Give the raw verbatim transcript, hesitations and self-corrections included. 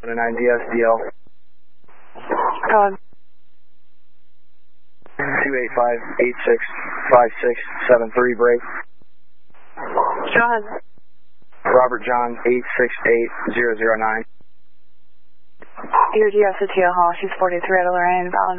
seven nine D S D L. Code. two eight five, eight six five six seven three, break. Go ahead. Robert John, eight six eight zero zero nine. Your D S at Teal Hall, she's forty-three out of Lorraine, valid.